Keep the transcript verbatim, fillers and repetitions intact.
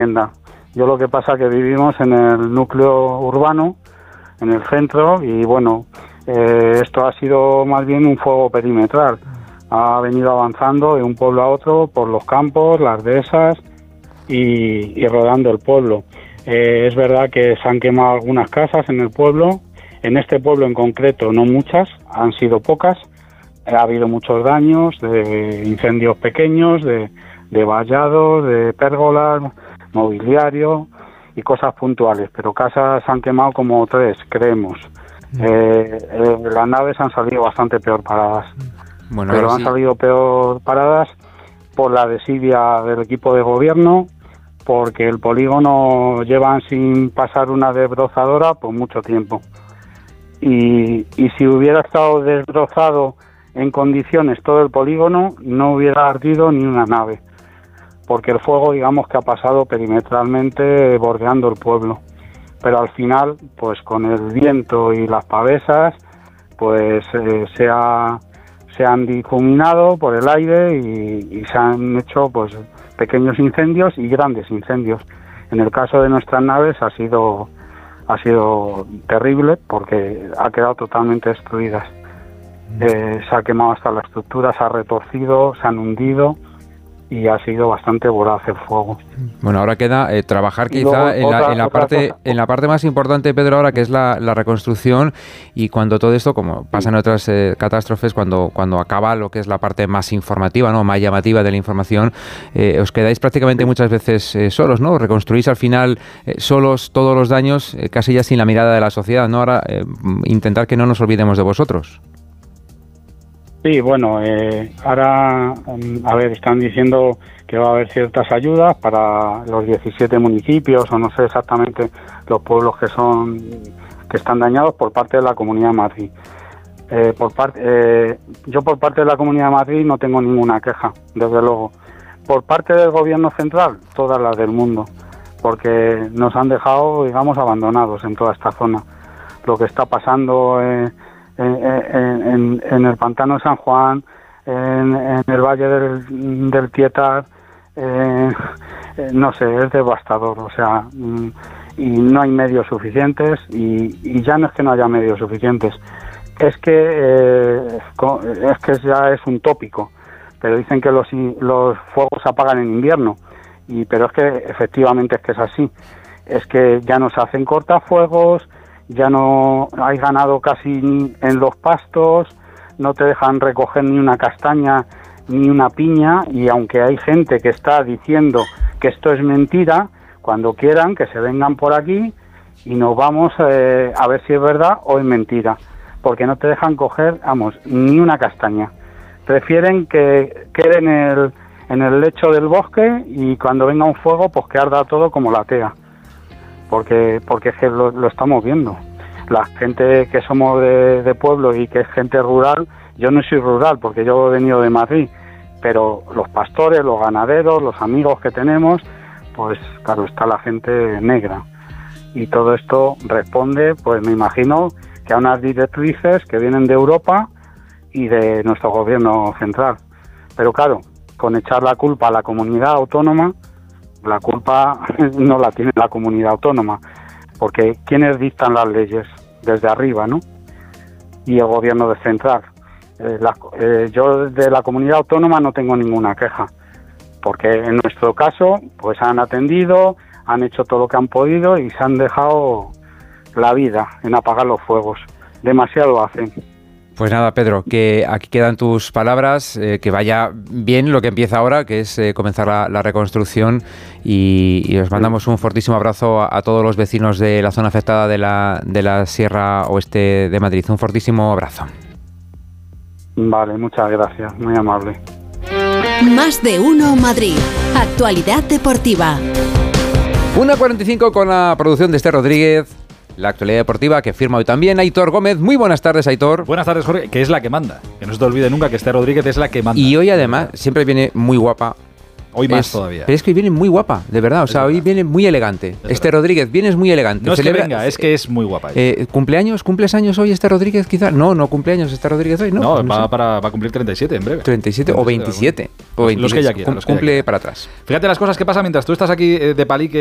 tremenda. Yo lo que pasa es que vivimos en el núcleo urbano, en el centro, y bueno, eh, esto ha sido más bien un fuego perimetral. Ha venido avanzando de un pueblo a otro por los campos, las dehesas y, y rodando el pueblo. Eh, es verdad que se han quemado algunas casas en el pueblo. En este pueblo en concreto no muchas, han sido pocas. Ha habido muchos daños de incendios pequeños, de, de vallados, de pérgolas, mobiliario y cosas puntuales, pero casas han quemado como tres, creemos. Eh, eh, las naves han salido bastante peor paradas, bueno, pero han sí. salido peor paradas por la desidia del equipo de gobierno, porque el polígono llevan sin pasar una desbrozadora por mucho tiempo. Y, y si hubiera estado desbrozado en condiciones todo el polígono, no hubiera ardido ni una nave, porque el fuego, digamos, que ha pasado perimetralmente bordeando el pueblo. Pero al final, pues con el viento y las pavesas, pues eh, se, ha, se han difuminado por el aire y, y se han hecho pues pequeños incendios y grandes incendios. En el caso de nuestras naves ha sido, ha sido terrible porque ha quedado totalmente destruidas. Eh, se ha quemado hasta la estructura, se ha retorcido, se han hundido y ha sido bastante voraz el fuego. Bueno, ahora queda eh, trabajar quizá luego, en, otra, la, en, la parte, cosa. en la parte más importante, Pedro, ahora que es la, la reconstrucción, y cuando todo esto, como pasa en otras eh, catástrofes, cuando, cuando acaba lo que es la parte más informativa, ¿no?, más llamativa de la información, eh, os quedáis prácticamente muchas veces eh, solos, ¿no? Reconstruís al final eh, solos todos los daños, eh, casi ya sin la mirada de la sociedad, ¿no? Ahora eh, intentar que no nos olvidemos de vosotros. Sí, bueno, eh, ahora, a ver, están diciendo que va a haber ciertas ayudas para los diecisiete municipios, o no sé exactamente los pueblos que son que están dañados por parte de la Comunidad de Madrid. Eh, por parte, eh, yo por parte de la Comunidad de Madrid no tengo ninguna queja, desde luego. Por parte del Gobierno central, todas las del mundo, porque nos han dejado, digamos, abandonados en toda esta zona. Lo que está pasando eh, En, en, en el pantano de San Juan, en, en el valle del, del Tietar, eh, eh, no sé, es devastador, o sea, y no hay medios suficientes, y, y ya no es que no haya medios suficientes, es que eh, es que ya es un tópico, pero dicen que los, los fuegos se apagan en invierno, y pero es que efectivamente es que es así, es que ya no se hacen cortafuegos, ya no hay ganado casi en los pastos, no te dejan recoger ni una castaña ni una piña, y aunque hay gente que está diciendo que esto es mentira, cuando quieran que se vengan por aquí y nos vamos eh, a ver si es verdad o es mentira, porque no te dejan coger, vamos, ni una castaña. Prefieren que quede en el, en el lecho del bosque y cuando venga un fuego, pues que arda todo como la tea. porque porque es que lo, lo estamos viendo. La gente que somos de, de pueblo y que es gente rural, yo no soy rural porque yo he venido de Madrid, pero los pastores, los ganaderos, los amigos que tenemos, pues claro, está la gente negra. Y todo esto responde, pues me imagino, que a unas directrices que vienen de Europa y de nuestro gobierno central. Pero claro, con echar la culpa a la comunidad autónoma, la culpa no la tiene la comunidad autónoma, porque ¿quiénes dictan las leyes? Desde arriba, ¿no? Y el gobierno de central. Eh, la, eh, yo de la comunidad autónoma no tengo ninguna queja, porque en nuestro caso, pues han atendido, han hecho todo lo que han podido y se han dejado la vida en apagar los fuegos. Demasiado hacen. Pues nada, Pedro, que aquí quedan tus palabras, eh, que vaya bien lo que empieza ahora, que es eh, comenzar la, la reconstrucción, y, y os mandamos un fortísimo abrazo a, a todos los vecinos de la zona afectada de la, de la Sierra Oeste de Madrid. Un fortísimo abrazo. Vale, muchas gracias, muy amable. Más de uno Madrid. Actualidad deportiva. una cuarenta y cinco con la producción de Esther Rodríguez. La actualidad deportiva que firma hoy también Aitor Gómez. Muy buenas tardes, Aitor. Buenas tardes, Jorge, que es la que manda. Que no se te olvide nunca que Esther Rodríguez es la que manda. Y hoy además siempre viene muy guapa, Hoy más es, todavía. Pero es que viene muy guapa, de verdad. O sea, hoy viene muy elegante. Es Este verdad. Rodríguez, vienes muy elegante. No es Celebra, que venga, es que es muy guapa. Eh, ¿Cumpleaños? ¿Cumples años hoy este Rodríguez quizá? No, no cumpleaños este Rodríguez hoy, ¿no? No, no va, sé. para, va a cumplir treinta y siete en breve. treinta y siete o veintisiete. O veintisiete. Los que ella quiera. Los que Cumple ella quiera. para atrás. Fíjate las cosas que pasan mientras tú estás aquí de palique